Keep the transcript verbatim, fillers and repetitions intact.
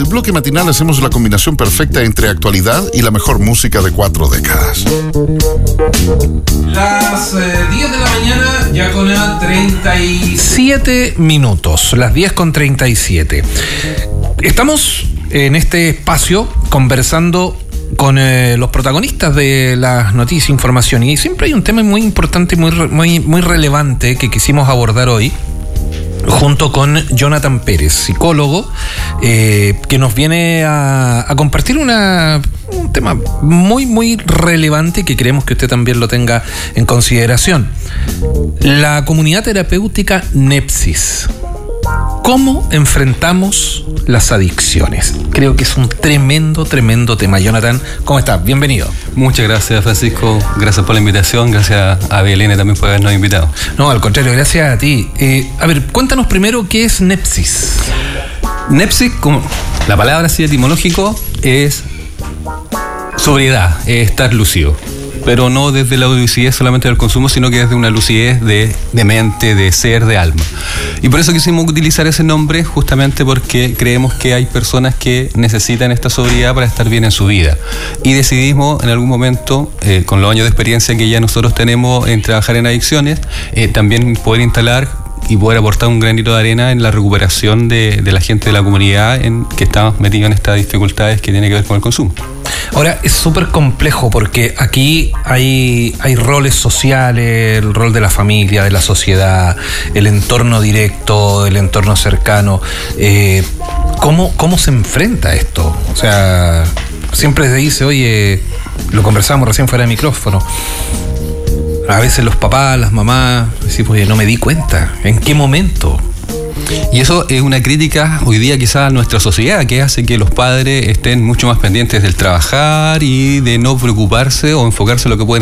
el bloque matinal hacemos la combinación perfecta entre actualidad y la mejor música de cuatro décadas. Las eh, diez de la mañana, ya con treinta y siete minutos. Las diez con treinta y siete. Estamos en este espacio conversando con eh, los protagonistas de las noticias e información, y siempre hay un tema muy importante y muy, muy, muy relevante que quisimos abordar hoy junto con Jonathan Pérez, psicólogo, eh, que nos viene a, a compartir una, un tema muy muy relevante y que queremos que usted también lo tenga en consideración. La comunidad terapéutica Nepsis. ¿Cómo enfrentamos las adicciones? Creo que es un tremendo, tremendo tema. Jonathan, ¿cómo estás? Bienvenido. Muchas gracias, Francisco. Gracias por la invitación. Gracias a Belén también por habernos invitado. No, al contrario, gracias a ti. Eh, a ver, cuéntanos primero qué es Nepsis. Nepsis, como la palabra así etimológico, es sobriedad, es estar lúcido. Pero no desde la lucidez solamente del consumo, sino que desde una lucidez de, de mente, de ser, de alma. Y por eso quisimos utilizar ese nombre, justamente porque creemos que hay personas que necesitan esta sobriedad para estar bien en su vida. Y decidimos en algún momento, eh, con los años de experiencia que ya nosotros tenemos en trabajar en adicciones, eh, también poder instalar y poder aportar un granito de arena en la recuperación de, de la gente de la comunidad en que estamos metidos en estas dificultades que tienen que ver con el consumo. Ahora, es súper complejo porque aquí hay, hay roles sociales, el rol de la familia, de la sociedad, el entorno directo, el entorno cercano. Eh, ¿cómo, ¿Cómo se enfrenta esto? O sea, siempre se dice, oye, lo conversábamos recién fuera de micrófono, a veces los papás, las mamás, decimos, oye, no me di cuenta, ¿en qué momento? Y eso es una crítica hoy día quizás a nuestra sociedad, que hace que los padres estén mucho más pendientes del trabajar y de no preocuparse o enfocarse en lo que pueden